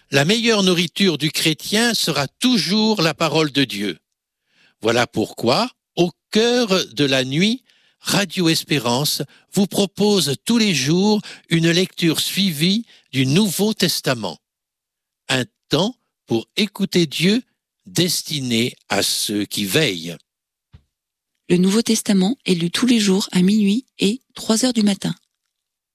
La meilleure nourriture du chrétien sera toujours la parole de Dieu. Voilà pourquoi, au cœur de la nuit, Radio Espérance vous propose tous les jours une lecture suivie du Nouveau Testament. Un temps pour écouter Dieu destiné à ceux qui veillent. Le Nouveau Testament est lu tous les jours à minuit et 3 heures du matin.